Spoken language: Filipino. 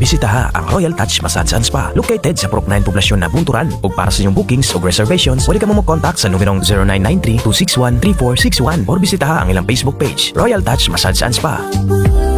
bisitaha ang Royal Touch Massage and Spa located sa Purok 9 poblasyon na Bunturan. Ug para sa inyong bookings o reservations, pwede ka mo mag-contact sa numerong 0993-261-3461 or bisitaha ang ilang Facebook page, Royal Touch Massage and Spa.